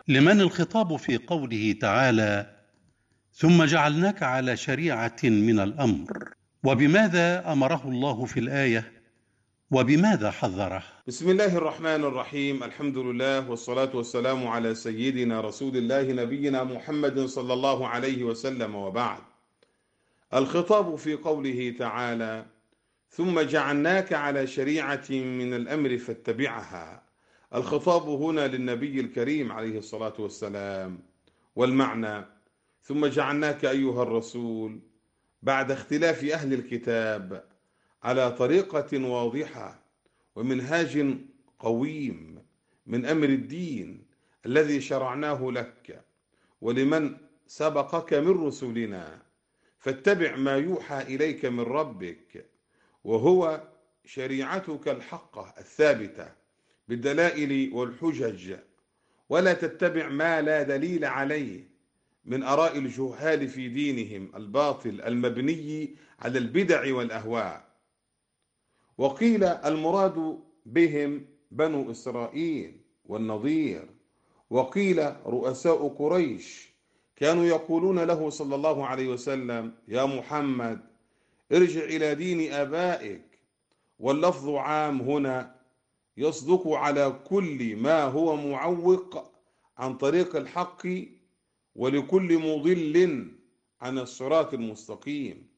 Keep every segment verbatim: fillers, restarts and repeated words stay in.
لمن الخطاب في قوله تعالى: ثم جعلناك على شريعة من الأمر؟ وبماذا أمره الله في الآية؟ وبماذا حذره؟ بسم الله الرحمن الرحيم. الحمد لله والصلاة والسلام على سيدنا رسول الله نبينا محمد صلى الله عليه وسلم، وبعد. الخطاب في قوله تعالى: ثم جعلناك على شريعة من الأمر فاتبعها. الخطاب هنا للنبي الكريم عليه الصلاة والسلام، والمعنى: ثم جعلناك أيها الرسول بعد اختلاف أهل الكتاب على طريقة واضحة ومنهاج قويم من أمر الدين الذي شرعناه لك ولمن سبقك من رسلنا، فاتبع ما يوحى إليك من ربك، وهو شريعتك الحقة الثابتة بالدلائل والحجج، ولا تتبع ما لا دليل عليه من آراء الجهال في دينهم الباطل المبني على البدع والأهواء. وقيل المراد بهم بنو إسرائيل والنضير، وقيل رؤساء قريش كانوا يقولون له صلى الله عليه وسلم: يا محمد ارجع إلى دين آبائك. واللفظ عام هنا يصدق على كل ما هو معوق عن طريق الحق ولكل مضل عن الصراط المستقيم.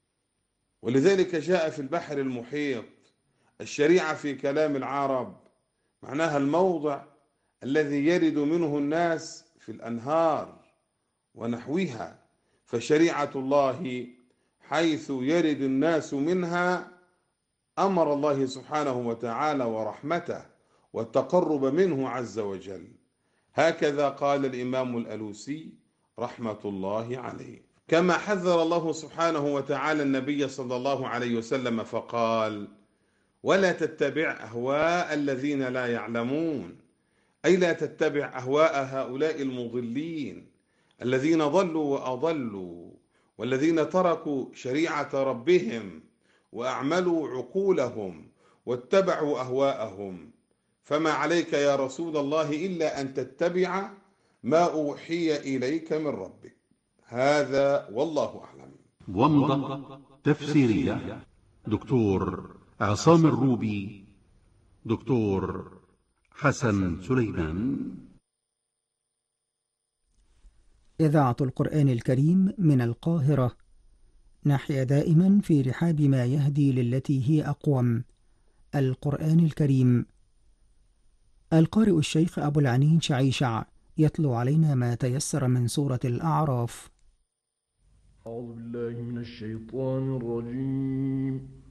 ولذلك جاء في البحر المحيط: الشريعة في كلام العرب معناها الموضع الذي يرد منه الناس في الأنهار ونحوها، فشريعة الله حيث يرد الناس منها أمر الله سبحانه وتعالى ورحمته والتقرب منه عز وجل. هكذا قال الإمام الألوسي رحمة الله عليه. كما حذر الله سبحانه وتعالى النبي صلى الله عليه وسلم فقال: ولا تتبع أهواء الذين لا يعلمون، أي لا تتبع أهواء هؤلاء المضلين الذين ضلوا وأضلوا، والذين تركوا شريعة ربهم وأعملوا عقولهم واتبعوا أهواءهم. فما عليك يا رسول الله إلا أن تتبع ما أوحي إليك من ربك. هذا والله أعلم. ومضة تفسيرية دكتور عصام الروبي، دكتور حسن سليمان. إذاعة القرآن الكريم من القاهرة، نحيا دائما في رحاب ما يهدي للتي هي أقوم، القرآن الكريم. القارئ الشيخ أبو العنين شعيشع يتلو علينا ما تيسر من سورة الأعراف. أعوذ بالله من الشيطان الرجيم.